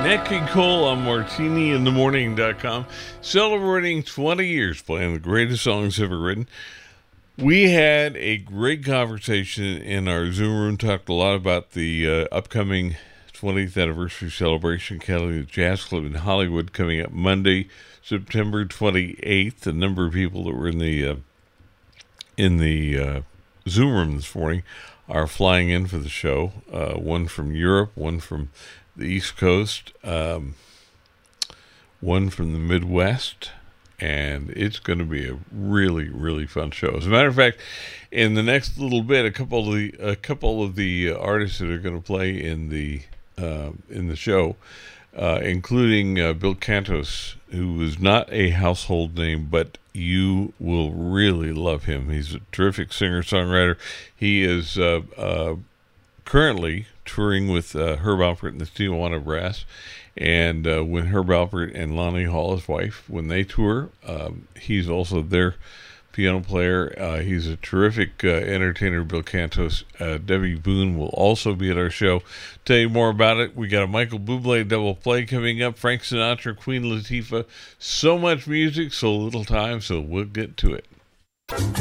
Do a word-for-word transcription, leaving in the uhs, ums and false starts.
Nat King Cole on martini in the morning dot com, celebrating twenty years playing the greatest songs ever written. We had a great conversation in our Zoom room, talked a lot about the uh, upcoming twentieth anniversary celebration, Catalina Jazz Club in Hollywood, coming up Monday, September twenty-eighth. A number of people that were in the uh, in the uh, Zoom room this morning are flying in for the show. Uh, one from Europe, one from the East Coast, um, one from the Midwest, and it's going to be a really, really fun show. As a matter of fact, in the next little bit, a couple of the a couple of the artists that are going to play in the uh, in the show, uh, including uh, Bill Cantos, who is not a household name, but you will really love him. He's a terrific singer-songwriter. He is uh, uh, currently touring with uh, Herb Alpert and the Tijuana Brass, and uh, when Herb Alpert and Lonnie Hall, his wife, when they tour, um, he's also their piano player. Uh, he's a terrific uh, entertainer, Bill Cantos. Uh, Debbie Boone will also be at our show. Tell you more about it. We got a Michael Bublé double play coming up, Frank Sinatra, Queen Latifah. So much music, so little time, so we'll get to it.